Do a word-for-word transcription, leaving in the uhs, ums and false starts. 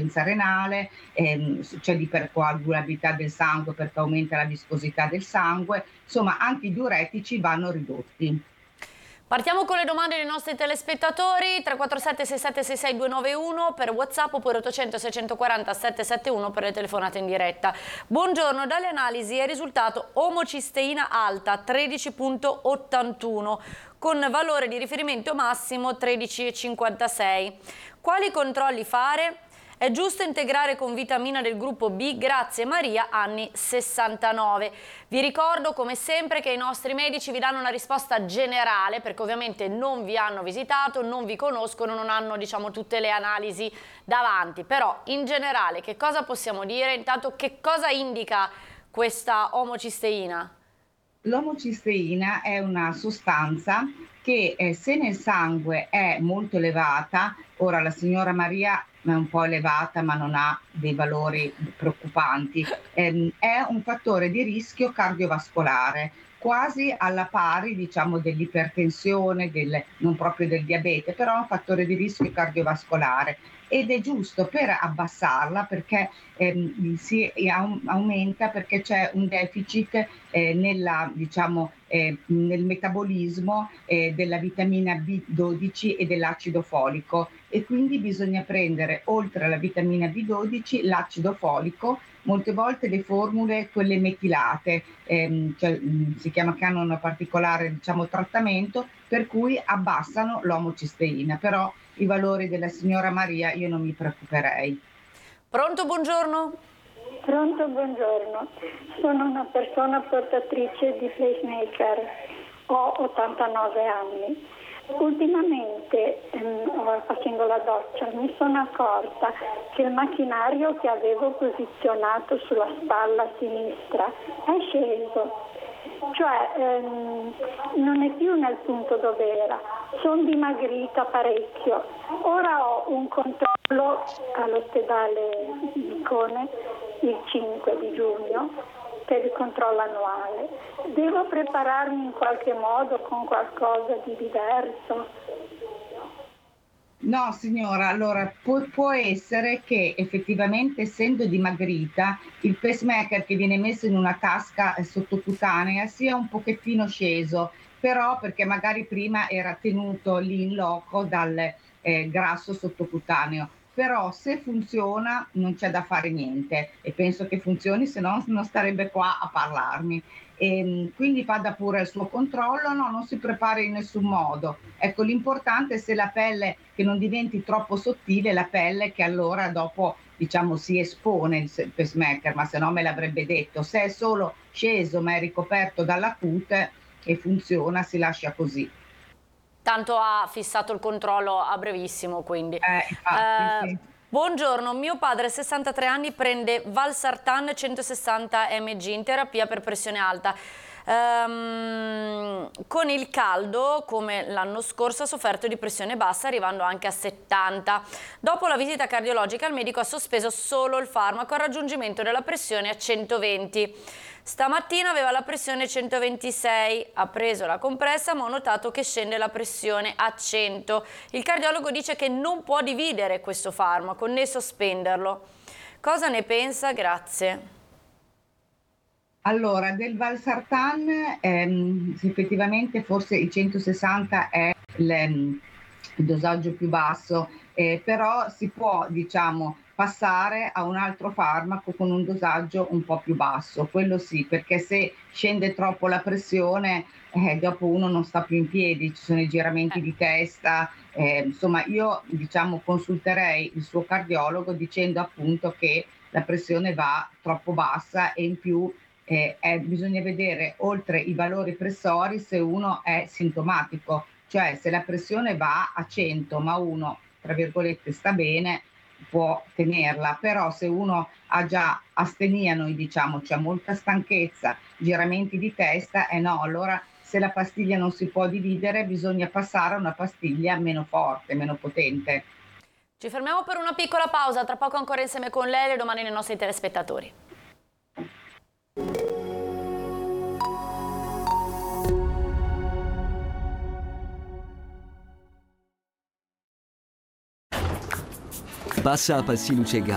insufficienza renale, ehm, c'è l'ipercoagulabilità del sangue perché aumenta la viscosità del sangue, insomma anche i diuretici vanno ridotti. Partiamo con le domande dei nostri telespettatori, tre quattro sette sei sette sei sei due nove uno per WhatsApp oppure ottocento seicentoquaranta settecentosettantuno per le telefonate in diretta. Buongiorno, dalle analisi è risultato omocisteina alta tredici virgola ottantuno con valore di riferimento massimo tredici virgola cinquantasei. Quali controlli fare? È giusto integrare con vitamina del gruppo B? Grazie Maria, anni sessantanove. Vi ricordo come sempre che i nostri medici vi danno una risposta generale perché ovviamente non vi hanno visitato, non vi conoscono, non hanno diciamo tutte le analisi davanti. Però in generale che cosa possiamo dire? Intanto che cosa indica questa omocisteina? L'omocisteina è una sostanza che eh, se nel sangue è molto elevata, ora la signora Maria è un po' elevata ma non ha dei valori preoccupanti, ehm, è un fattore di rischio cardiovascolare, quasi alla pari diciamo dell'ipertensione, del, non proprio del diabete, però è un fattore di rischio cardiovascolare ed è giusto per abbassarla perché ehm, si aumenta perché c'è un deficit eh, nella, diciamo, eh, nel metabolismo eh, della vitamina B dodici e dell'acido folico e quindi bisogna prendere oltre alla vitamina B dodici l'acido folico, molte volte le formule quelle metilate, ehm, cioè, mh, si chiama che hanno un particolare diciamo, trattamento per cui abbassano l'omocisteina, però i valori della signora Maria io non mi preoccuperei. Pronto, buongiorno? Pronto, buongiorno. Sono una persona portatrice di pacemaker, ho ottantanove anni. Ultimamente, ehm, facendo la doccia, mi sono accorta che il macchinario che avevo posizionato sulla spalla sinistra è sceso. Cioè ehm, non è più nel punto dove era, sono dimagrita parecchio. Ora ho un controllo all'ospedale di Cone il cinque di giugno per il controllo annuale. Devo prepararmi in qualche modo con qualcosa di diverso? No signora, allora può, può essere che effettivamente essendo dimagrita il pacemaker che viene messo in una tasca sottocutanea sia un pochettino sceso, però perché magari prima era tenuto lì in loco dal eh, grasso sottocutaneo. Però se funziona non c'è da fare niente e penso che funzioni, se no non starebbe qua a parlarmi. E quindi vada pure al suo controllo, no, non si prepari in nessun modo. Ecco, l'importante è se la pelle che non diventi troppo sottile, la pelle che allora dopo diciamo si espone il pacemaker, ma se no me l'avrebbe detto. Se è solo sceso ma è ricoperto dalla cute e funziona, si lascia così. Tanto ha fissato il controllo a brevissimo, quindi. Eh, infatti, eh, sì. Buongiorno, mio padre sessantatré anni prende Valsartan centosessanta milligrammi in terapia per pressione alta. Ehm, con il caldo, come l'anno scorso, ha sofferto di pressione bassa arrivando anche a settanta. Dopo la visita cardiologica il medico ha sospeso solo il farmaco al raggiungimento della pressione a centoventi. Stamattina aveva la pressione centoventisei, ha preso la compressa ma ho notato che scende la pressione a cento. Il cardiologo dice che non può dividere questo farmaco né sospenderlo. Cosa ne pensa? Grazie. Allora, del Valsartan ehm, effettivamente forse il centosessanta è il, il dosaggio più basso, eh, però si può diciamo passare a un altro farmaco con un dosaggio un po' più basso, quello sì, perché se scende troppo la pressione eh, dopo uno non sta più in piedi, ci sono i giramenti di testa, eh, insomma io diciamo consulterei il suo cardiologo dicendo appunto che la pressione va troppo bassa e in più eh, è, bisogna vedere oltre i valori pressori se uno è sintomatico, cioè se la pressione va a cento ma uno tra virgolette sta bene può tenerla, però se uno ha già astenia, noi diciamo, c'è molta stanchezza, giramenti di testa, e eh no, allora se la pastiglia non si può dividere bisogna passare a una pastiglia meno forte, meno potente. Ci fermiamo per una piccola pausa, tra poco ancora insieme con lei e domani nei nostri telespettatori. Passa a Passi Luce Gas